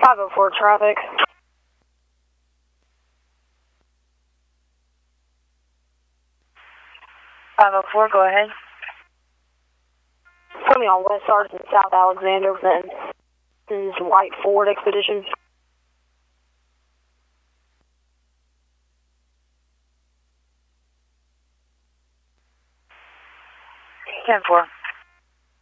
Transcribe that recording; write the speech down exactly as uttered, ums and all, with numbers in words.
five oh four traffic. five oh four, go ahead. Put me on West Sergeant South Alexander, then this is White Ford Expedition. ten four.